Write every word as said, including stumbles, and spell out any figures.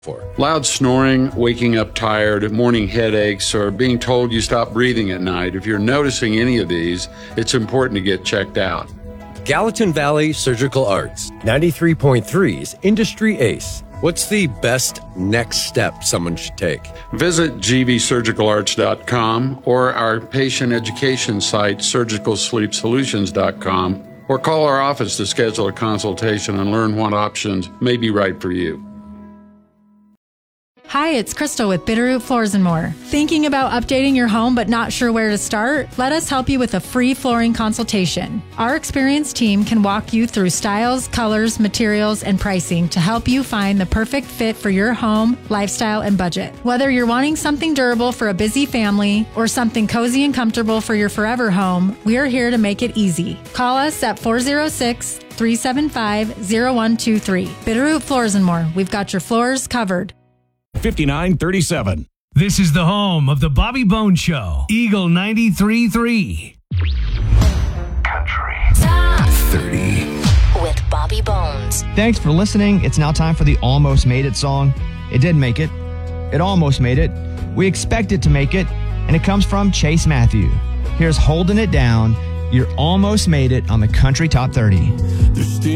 For. Loud snoring, waking up tired, morning headaches, or being told you stop breathing at night. If you're noticing any of these, it's important to get checked out. Gallatin Valley Surgical Arts, ninety-three point three's Industry Ace. What's the best next step someone should take? Visit g v surgical arts dot com or our patient education site, surgical sleep solutions dot com, or call our office to schedule a consultation and learn what options may be right for you. Hi, it's Crystal with Bitterroot Floors and More. Thinking about updating your home but not sure where to start? Let us help you with a free flooring consultation. Our experienced team can walk you through styles, colors, materials, and pricing to help you find the perfect fit for your home, lifestyle, and budget. Whether you're wanting something durable for a busy family or something cozy and comfortable for your forever home, we are here to make it easy. Call us at four oh six, three seven five, oh one two three. Bitterroot Floors and More. We've got your floors covered. fifty-nine thirty-seven. This is the home of the Bobby Bones Show. Eagle ninety-three point three. Country. Top thirty. with Bobby Bones. Thanks for listening. It's now time for the Almost Made It song. It did make it. It almost made it. We expect it to make it. And it comes from Chase Matthew. Here's Holding It Down. You're almost made it on the Country Top thirty.